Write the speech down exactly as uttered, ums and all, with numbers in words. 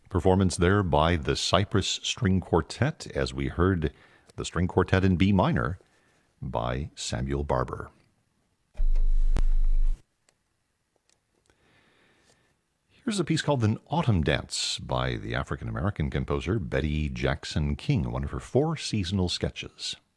Performance there by the Cypress String Quartet, as we heard the String Quartet in B minor by Samuel Barber. Here's a piece called An Autumn Dance by the African-American composer Betty Jackson King, one of her four seasonal sketches.